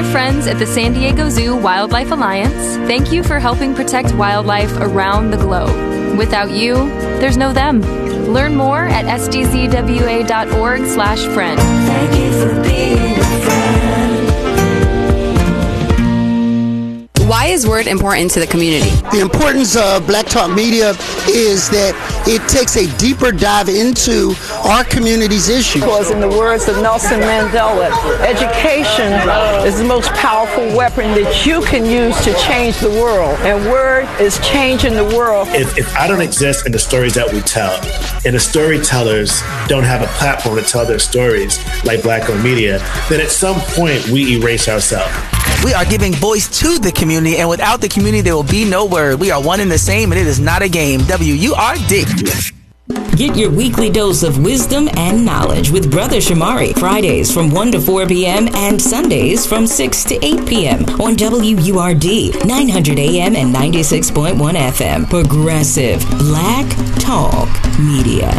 friends at the San Diego Zoo Wildlife Alliance, thank you for helping protect wildlife around the globe. Without you, there's no them. Learn more at sdzwa.org/friend. Thank you for being a friend. Why is Word important to the community? The importance of Black Talk Media is that it takes a deeper dive into our community's issues. Because in the words of Nelson Mandela, education is the most powerful weapon that you can use to change the world. And Word is changing the world. If I don't exist in the stories that we tell, and the storytellers don't have a platform to tell their stories like Black-owned media, then at some point we erase ourselves. We are giving voice to the community, and without the community, there will be no Word. We are one and the same, and it is not a game. WURD. Get your weekly dose of wisdom and knowledge with Brother Shamari, Fridays from 1 to 4 p.m. and Sundays from 6 to 8 p.m. on WURD, 900 AM and 96.1 FM. Progressive Black Talk Media.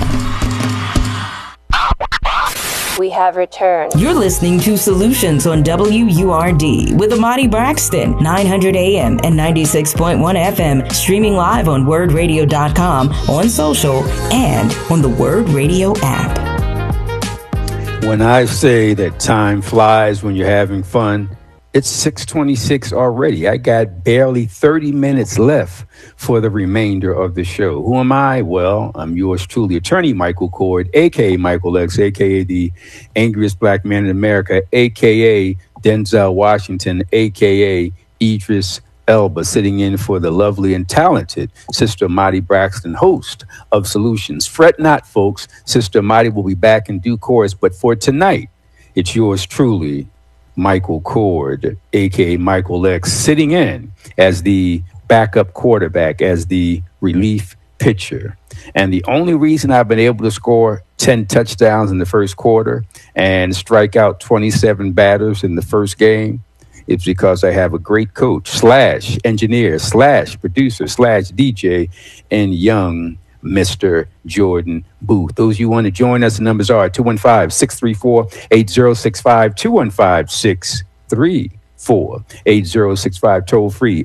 We have returned. You're listening to Solutions on WURD with Amani Braxton, 900 AM and 96.1 FM, streaming live on wordradio.com, on social, and on the Word Radio app. When I say that time flies when you're having fun, it's 6:26 already. I got barely 30 minutes left for the remainder of the show. Who am I? Well, I'm yours truly, Attorney Michael Cord, a.k.a. Michael X, a.k.a. the angriest black man in America, a.k.a. Denzel Washington, a.k.a. Idris Elba, sitting in for the lovely and talented Sister Amani Braxton, host of Solutions. Fret not, folks. Sister Amani will be back in due course, but for tonight, it's yours truly, Michael Cord, a.k.a. Michael X, sitting in as the backup quarterback, as the relief pitcher. And the only reason I've been able to score 10 touchdowns in the first quarter and strike out 27 batters in the first game is because I have a great coach / engineer / producer / DJ and young Mr. Jordan Booth. Those you want to join us, the numbers are 215-634-8065, 215-634-8065, toll free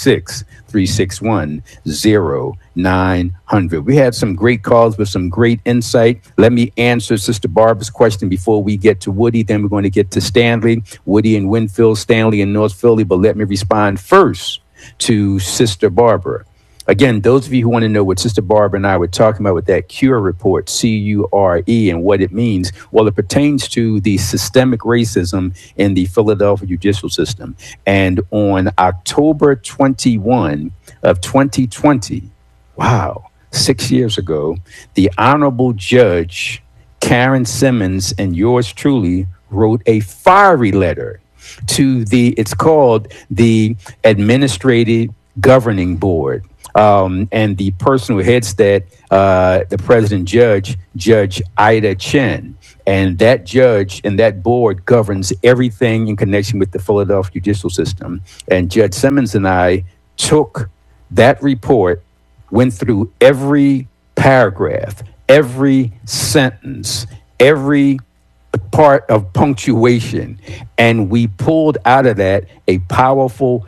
866-361-0900. We had some great calls with some great insight. Let me answer Sister Barbara's question before we get to Woody. Then we're going to get to Stanley, Woody in Winfield, Stanley in North Philly. But let me respond first to Sister Barbara. Again, those of you who want to know what Sister Barbara and I were talking about with that CURE report, C-U-R-E, and what it means, well, it pertains to the systemic racism in the Philadelphia judicial system. And on October 21 of 2020, wow, 6 years ago, the Honorable Judge Karen Simmons and yours truly wrote a fiery letter to it's called the Administrative Governing Board. And the person who heads that, the president judge, Judge Ida Chen. And that judge and that board governs everything in connection with the Philadelphia judicial system. And Judge Simmons and I took that report, went through every paragraph, every sentence, every part of punctuation, and we pulled out of that a powerful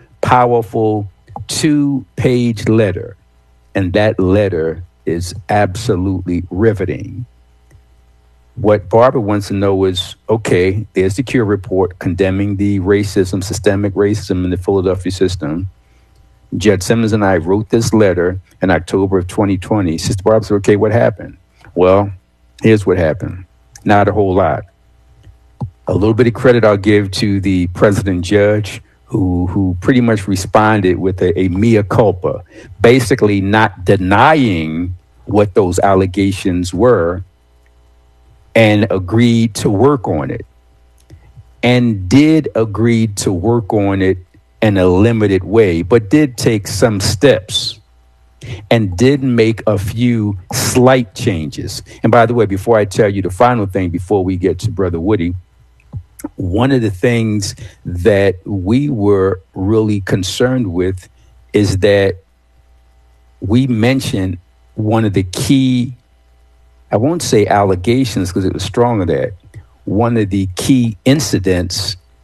2-page letter, and that letter is absolutely riveting. What Barbara wants to know is, okay, there's the CURE report condemning the racism, systemic racism in the Philadelphia system. Judge Simmons and I wrote this letter in October of 2020. Sister Barbara said, okay, what happened? Well, here's what happened. Not a whole lot. A little bit of credit I'll give to the president judge, who pretty much responded with a mea culpa, basically not denying what those allegations were and agreed to work on it, and did agree to work on it in a limited way, but did take some steps and did make a few slight changes. And by the way, before I tell you the final thing, before we get to Brother Woody, one of the things that we were really concerned with is that we mentioned one of the key, I won't say allegations because it was strong of that, one of the key incidents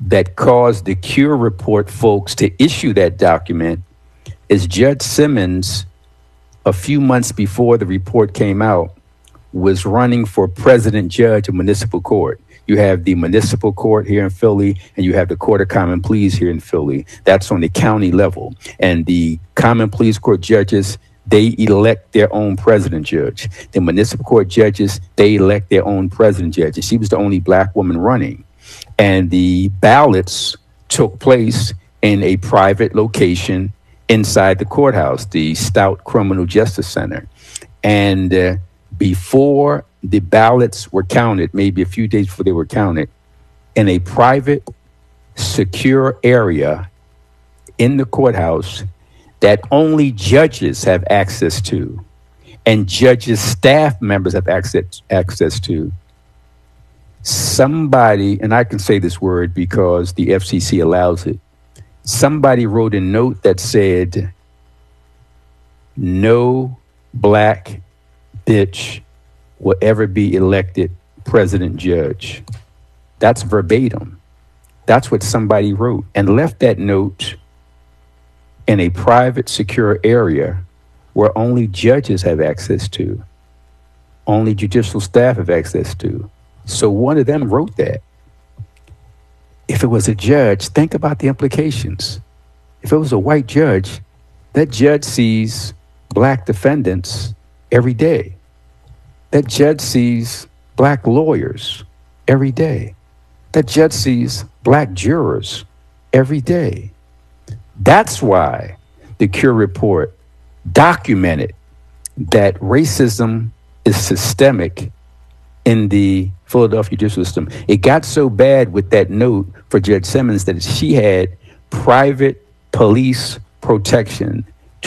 that caused the Cure Report folks to issue that document is Judge Simmons, a few months before the report came out, was running for president judge of municipal court. You have the municipal court here in Philly, and you have the Court of Common Pleas here in Philly. That's on the county level. And the Common Pleas Court judges, they elect their own president judge. The municipal court judges, they elect their own president judge. And she was the only black woman running. And the ballots took place in a private location inside the courthouse, the Stout Criminal Justice Center. And before the ballots were counted, maybe a few days before they were counted, in a private, secure area in the courthouse that only judges have access to, and judges' staff members have access to, somebody, and I can say this word because the FCC allows it, somebody wrote a note that said, "No black bitch will ever be elected president judge." That's verbatim. That's what somebody wrote, and left that note in a private, secure area where only judges have access to, only judicial staff have access to. So one of them wrote that. If it was a judge, think about the implications. If it was a white judge, that judge sees black defendants every day. That judge sees black lawyers every day. That judge sees black jurors every day. That's why the Cure Report documented that racism is systemic in the Philadelphia judicial system. It got so bad with that note for Judge Simmons that she had private police protection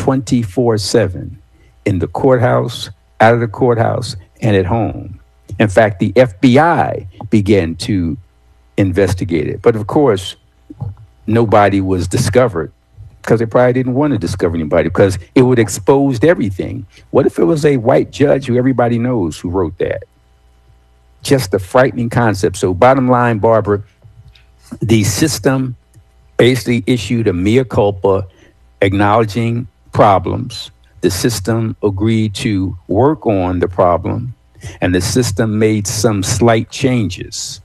24/7 in the courthouse, out of the courthouse, and at home. In fact, the FBI began to investigate it. But of course, nobody was discovered because they probably didn't want to discover anybody because it would expose everything. What if it was a white judge who everybody knows who wrote that? Just a frightening concept. So bottom line, Barbara, the system basically issued a mea culpa acknowledging problems. The system agreed to work on the problem, and the system made some slight changes.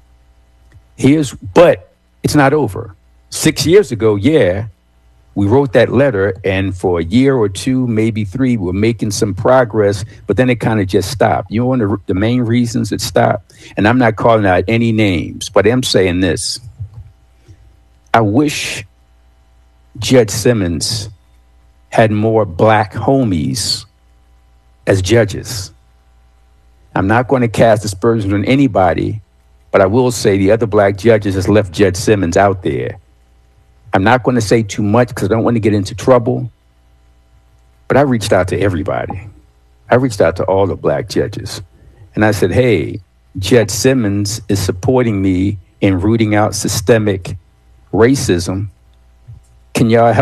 But it's not over. 6 years ago, we wrote that letter, and for a year or two, maybe 3, we're making some progress, but then it kind of just stopped. You know one of the main reasons it stopped? And I'm not calling out any names, but I'm saying this. I wish Judge Simmons had more black homies as judges. I'm not going to cast aspersions on anybody, but I will say the other black judges has left Judge Simmons out there. I'm not going to say too much because I don't want to get into trouble, but I reached out to everybody. I reached out to all the black judges, and I said, hey, Judge Simmons is supporting me in rooting out systemic racism. Can y'all help?